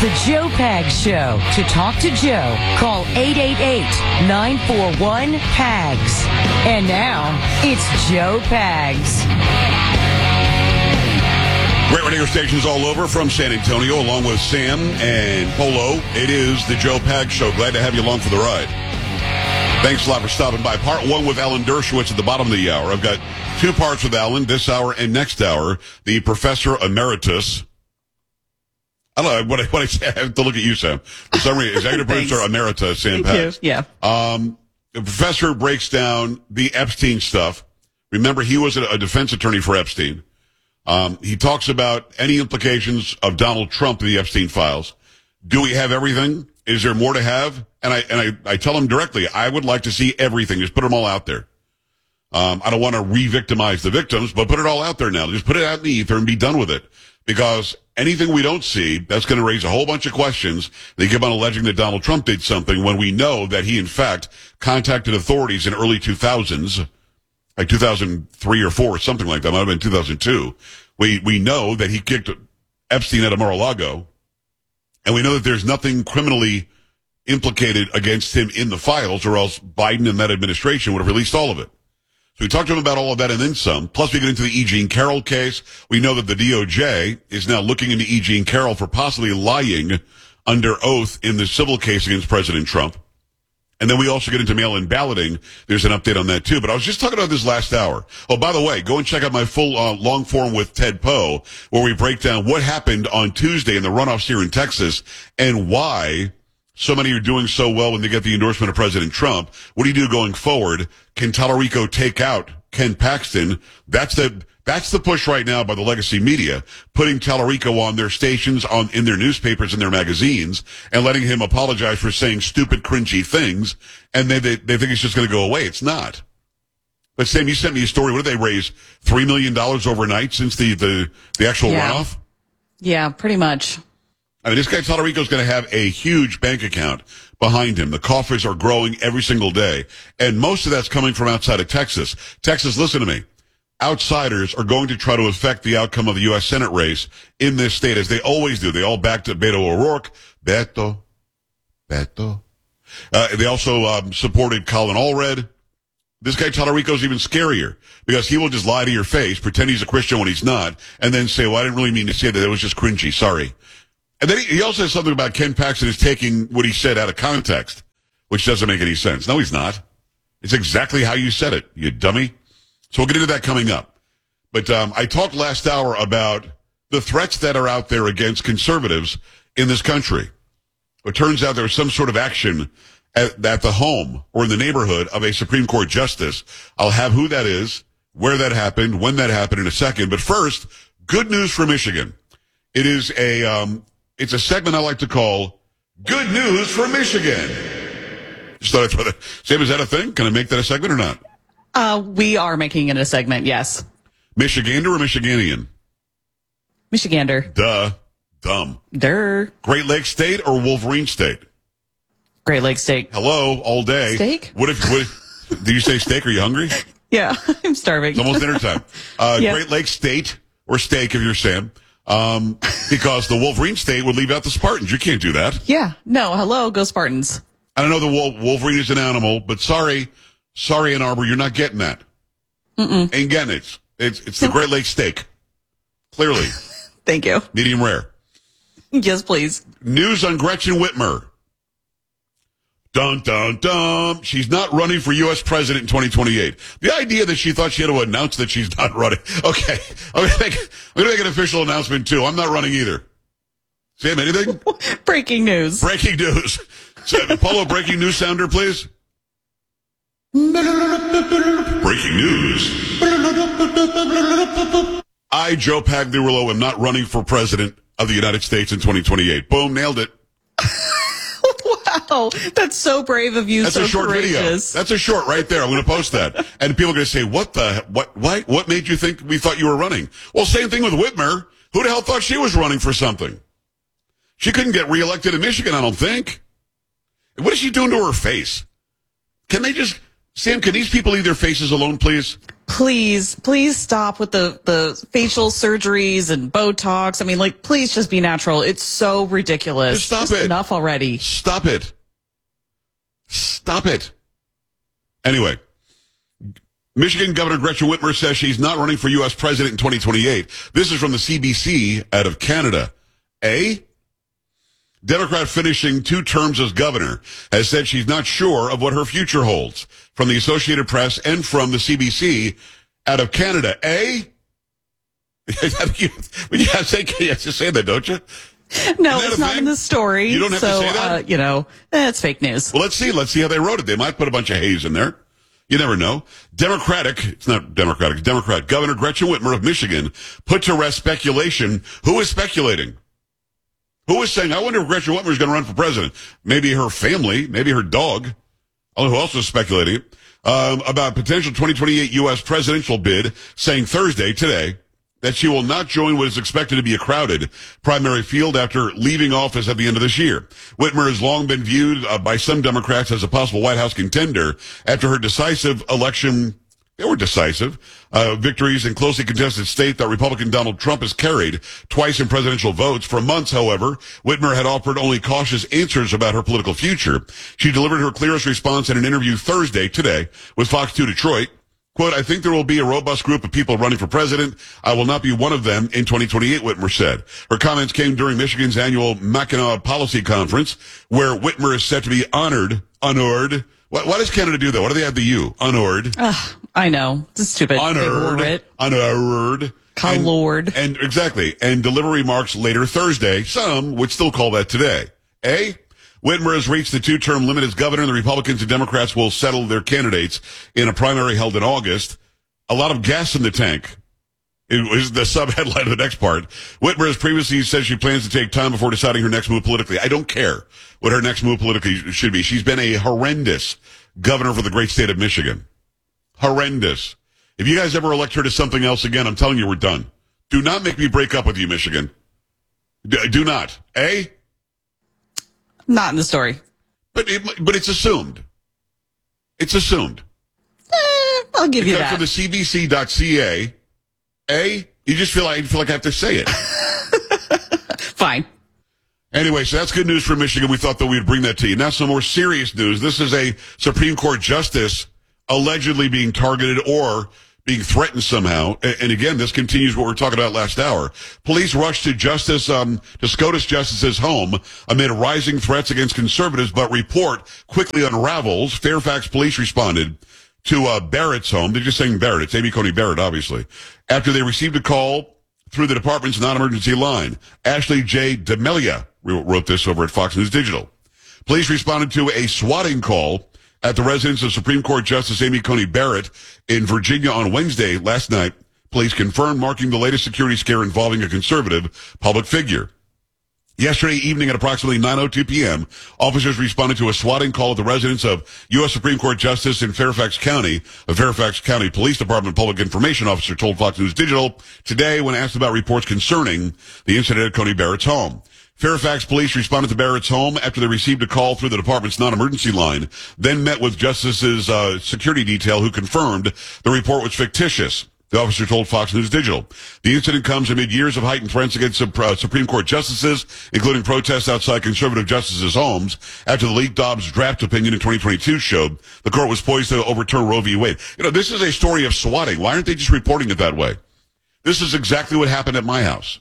The Joe Pags Show. To talk to Joe, call 888-941-PAGS. And now, it's Joe Pags. Great radio stations all over from San Antonio, along with Sam and Polo. It is the Joe Pags Show. Glad to have you along for the ride. Thanks a lot for stopping by. Part one with Alan Dershowitz at the bottom of the hour. I've got two parts with Alan, this hour and next hour. The Professor Emeritus. I don't know what I say. I have to look at you, Sam. For some reason, Executive Producer Emeritus, Sam Pags. Yeah. The professor breaks down the Epstein stuff. Remember, he was a defense attorney for Epstein. He talks about any implications of Donald Trump in the Epstein files. Do we have everything? Is there more to have? And I tell him directly, I would like to see everything. Just put them all out there. I don't want to re-victimize the victims, but put it all out there now. Just put it out in the ether and be done with it. Because anything we don't see, that's going to raise a whole bunch of questions. They keep on alleging that Donald Trump did something when we know that he, in fact, contacted authorities in early 2000s, like 2003 or 4, something like that. Might have been 2002. We know that he kicked Epstein out of Mar-a-Lago, and we know that there's nothing criminally implicated against him in the files, or else Biden and that administration would have released all of it. So we talked to him about all of that and then some. Plus, we get into the E. Jean Carroll case. We know that the DOJ is now looking into E. Jean Carroll for possibly lying under oath in the civil case against President Trump. And then we also get into mail-in balloting. There's an update on that, too. But I was just talking about this last hour. Oh, by the way, go and check out my full long form with Ted Poe, where we break down what happened on Tuesday in the runoffs here in Texas and why so many are doing so well when they get the endorsement of President Trump. What do you do going forward? Can Tallarico take out Ken Paxton? That's the push right now by the legacy media, putting Tallarico on their stations, in their newspapers and their magazines, and letting him apologize for saying stupid, cringy things, and they think it's just going to go away. It's not. But Sam, you sent me a story. What did they raise? $3 million overnight since the actual runoff? Yeah, pretty much. I mean, this guy Tallarico's going to have a huge bank account behind him. The coffers are growing every single day. And most of that's coming from outside of Texas. Texas, listen to me. Outsiders are going to try to affect the outcome of the U.S. Senate race in this state, as they always do. They all backed Beto O'Rourke. Beto. They also supported Colin Allred. This guy Tallarico's even scarier because he will just lie to your face, pretend he's a Christian when he's not, and then say, well, I didn't really mean to say that. It was just cringy. Sorry. And then he also says something about Ken Paxton is taking what he said out of context, which doesn't make any sense. No, he's not. It's exactly how you said it, you dummy. So we'll get into that coming up. But I talked last hour about the threats that are out there against conservatives in this country. It turns out there was some sort of action at the home or in the neighborhood of a Supreme Court justice. I'll have who that is, where that happened, when that happened in a second. But first, good news for Michigan. It is it's a segment I like to call Good News for Michigan. Just thought I'd throw that. Sam, is that a thing? Can I make that a segment or not? We are making it a segment, yes. Michigander or Michiganian? Michigander. Duh. Dumb. Durr. Great Lakes State or Wolverine State? Great Lakes State. Hello, all day. Steak? What if do you say steak? Are you hungry? Yeah, I'm starving. It's almost dinner time. Yeah. Great Lakes State or steak if you're Sam. Because the Wolverine State would leave out the Spartans. You can't do that. Yeah. No, hello, go Spartans. I don't know the Wolverine is an animal, but sorry, Ann Arbor, you're not getting that. Ain't getting it. It's the Great Lakes steak. Clearly. Thank you. Medium rare. Yes, please. News on Gretchen Whitmer. Dun, dun, dun. She's not running for U.S. president in 2028. The idea that she thought she had to announce that she's not running. Okay. I'm going to make an official announcement, too. I'm not running either. Sam, anything? Breaking news. Breaking news. So, Polo, breaking news sounder, please. Breaking news. I, Joe Pagliarulo, am not running for president of the United States in 2028. Boom, nailed it. Wow, that's so brave of you. That's so a short courageous. video. That's a short right there. I'm going to post that. And people are going to say, what made you think we thought you were running? Well, same thing with Whitmer. Who the hell thought she was running for something? She couldn't get reelected in Michigan, I don't think. What is she doing to her face? Can they just, Sam, can these people leave their faces alone, please? please stop with the facial surgeries and Botox. I mean, like, please just be natural. It's so ridiculous. Just stop it. Enough already. Stop it. Stop it. Anyway, Michigan Governor Gretchen Whitmer says she's not running for U.S. president in 2028. This is from the CBC out of Canada. Democrat finishing 2 terms as governor has said she's not sure of what her future holds. From the Associated Press and from the CBC out of Canada. You have to say that, don't you? No, it's not in the story. You don't have to say that? It's fake news. Well, let's see. Let's see how they wrote it. They might put a bunch of haze in there. You never know. Democrat Governor Gretchen Whitmer of Michigan put to rest speculation. Who is speculating? Who is saying, I wonder if Gretchen Whitmer is going to run for president? Maybe her family, maybe her dog. Oh, who else is speculating about potential 2028 U.S. presidential bid, saying today, that she will not join what is expected to be a crowded primary field after leaving office at the end of this year. Whitmer has long been viewed by some Democrats as a possible White House contender after her decisive election. They were decisive. Victories in closely contested state that Republican Donald Trump has carried twice in presidential votes. For months, however, Whitmer had offered only cautious answers about her political future. She delivered her clearest response in an interview today, with Fox 2 Detroit. Quote, I think there will be a robust group of people running for president. I will not be one of them in 2028, Whitmer said. Her comments came during Michigan's annual Mackinac Policy Conference, where Whitmer is set to be honored. Why does Canada do that? Why do they have the U? Honored. I know. It's stupid. Honored. Colored. And exactly. And deliver remarks later Thursday. Some would still call that today. Whitmer has reached the 2-term limit as governor, and the Republicans and Democrats will settle their candidates in a primary held in August. A lot of gas in the tank. It was the sub-headline of the next part. Whitmer has previously said she plans to take time before deciding her next move politically. I don't care what her next move politically should be. She's been a horrendous governor for the great state of Michigan. Horrendous. If you guys ever elect her to something else again, I'm telling you we're done. Do not make me break up with you, Michigan. Do not. Not in the story. But it's assumed. It's assumed. I'll give you that. For the CBC.ca, you just feel like I have to say it. Fine. Anyway, so that's good news for Michigan. We thought that we'd bring that to you. Now some more serious news. This is a Supreme Court justice allegedly being targeted or being threatened somehow. And again, this continues what we were talking about last hour. Police rushed to SCOTUS Justice's home amid rising threats against conservatives, but report quickly unravels. Fairfax police responded to Barrett's home. They're just saying Barrett. It's Amy Coney Barrett, obviously. After they received a call through the department's non-emergency line. Ashley J. D'Amelia wrote this over at Fox News Digital. Police responded to a swatting call at the residence of Supreme Court Justice Amy Coney Barrett in Virginia on Wednesday last night. Police confirmed, marking the latest security scare involving a conservative public figure. Yesterday evening at approximately 9:02 p.m., officers responded to a swatting call at the residence of U.S. Supreme Court Justice in Fairfax County. A Fairfax County Police Department public information officer told Fox News Digital today when asked about reports concerning the incident at Coney Barrett's home. Fairfax police responded to Barrett's home after they received a call through the department's non-emergency line, then met with Justice's security detail who confirmed the report was fictitious. The officer told Fox News Digital. The incident comes amid years of heightened threats against Supreme Court justices, including protests outside conservative justices' homes, after the leaked Dobbs draft opinion in 2022 showed the court was poised to overturn Roe v. Wade. You know, this is a story of swatting. Why aren't they just reporting it that way? This is exactly what happened at my house.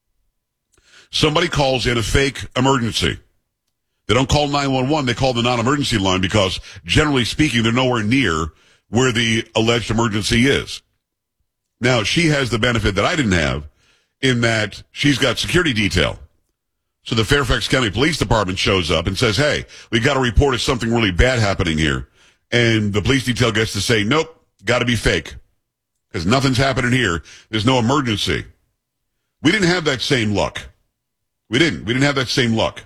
Somebody calls in a fake emergency. They don't call 911, they call the non-emergency line because, generally speaking, they're nowhere near where the alleged emergency is. Now, she has the benefit that I didn't have in that she's got security detail. So the Fairfax County Police Department shows up and says, hey, we got a report of something really bad happening here. And the police detail gets to say, nope, got to be fake. Because nothing's happening here. There's no emergency. We didn't have that same luck. We didn't have that same luck.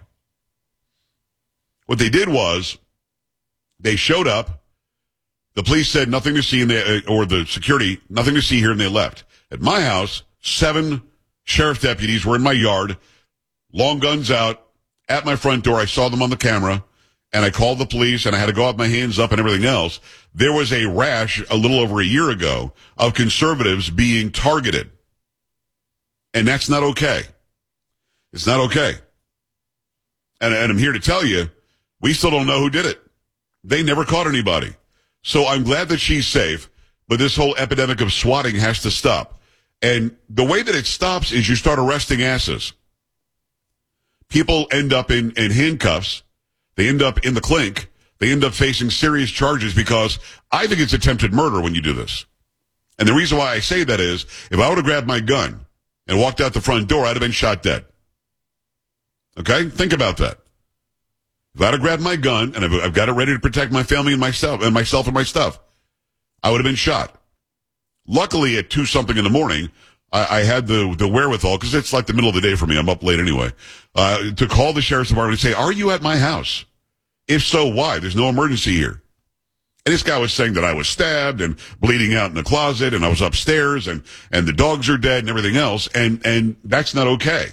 What they did was they showed up. The police said nothing to see, or the security, nothing to see here, and they left. At my house, 7 sheriff deputies were in my yard, long guns out, at my front door. I saw them on the camera, and I called the police and I had to go out my hands up and everything else. There was a rash a little over a year ago of conservatives being targeted. And that's not okay. It's not okay. And I'm here to tell you, we still don't know who did it. They never caught anybody. So I'm glad that she's safe, but this whole epidemic of swatting has to stop. And the way that it stops is you start arresting asses. People end up in handcuffs. They end up in the clink. They end up facing serious charges because I think it's attempted murder when you do this. And the reason why I say that is, if I would have grabbed my gun and walked out the front door, I'd have been shot dead. Okay? Think about that. If I'd have grabbed my gun and I've got it ready to protect my family and myself and my stuff, I would have been shot. Luckily, at 2-something in the morning, I had the wherewithal, because it's like the middle of the day for me. I'm up late anyway, to call the sheriff's department and say, are you at my house? If so, why? There's no emergency here. And this guy was saying that I was stabbed and bleeding out in the closet and I was upstairs and the dogs are dead and everything else. And that's not okay.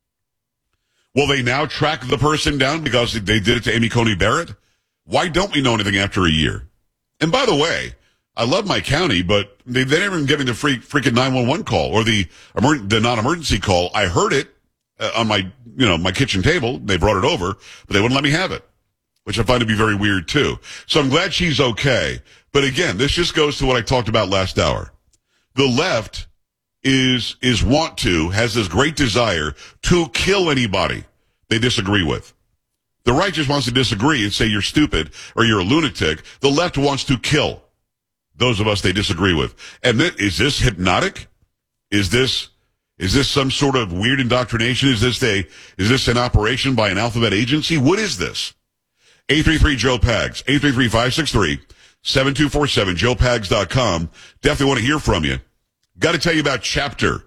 Will they now track the person down because they did it to Amy Coney Barrett? Why don't we know anything after a year? And by the way, I love my county, but they're never even giving the freaking 911 call or the non-emergency call. I heard it on my kitchen table. They brought it over, but they wouldn't let me have it, which I find to be very weird too. So I'm glad she's okay. But again, this just goes to what I talked about last hour. The left has this great desire to kill anybody they disagree with. The right just wants to disagree and say you're stupid or you're a lunatic. The left wants to kill those of us they disagree with. And is this hypnotic? Is this some sort of weird indoctrination? Is this an operation by an alphabet agency? What is this? 833-JOE-PAGS, 833-563-7247, joepags.com. Definitely want to hear from you. Got to tell you about Chapter.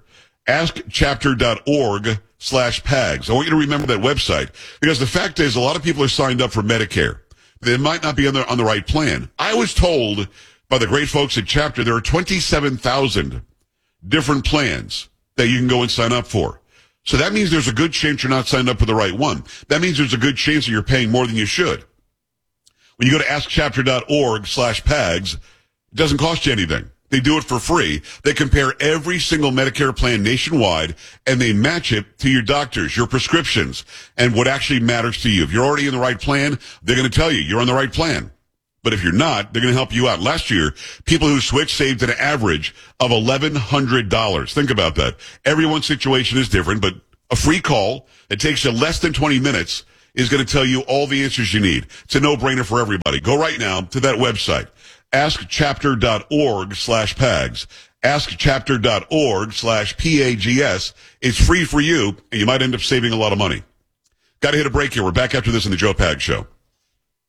AskChapter.org/PAGS. I want you to remember that website because the fact is a lot of people are signed up for Medicare. They might not be on the right plan. I was told by the great folks at Chapter there are 27,000 different plans that you can go and sign up for. So that means there's a good chance you're not signed up for the right one. That means there's a good chance that you're paying more than you should. When you go to AskChapter.org/PAGS, it doesn't cost you anything. They do it for free. They compare every single Medicare plan nationwide, and they match it to your doctors, your prescriptions, and what actually matters to you. If you're already in the right plan, they're going to tell you you're on the right plan. But if you're not, they're going to help you out. Last year, people who switched saved an average of $1,100. Think about that. Everyone's situation is different, but a free call that takes you less than 20 minutes is going to tell you all the answers you need. It's a no-brainer for everybody. Go right now to that website. AskChapter.org/PAGS. AskChapter.org/PAGS. It's free for you, and you might end up saving a lot of money. Got to hit a break here. We're back after this in the Joe Pags Show.